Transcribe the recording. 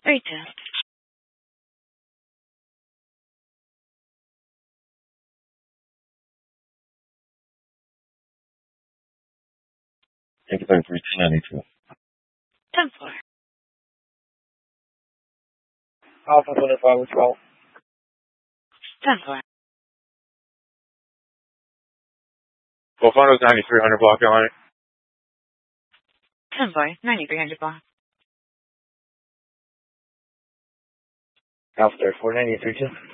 32. Take it back 3292. 10-4. Alpha 25 with 12. 10-4. Bofono's 9300 block on it. 10-4. 9300 block. Alpha 34 93 2.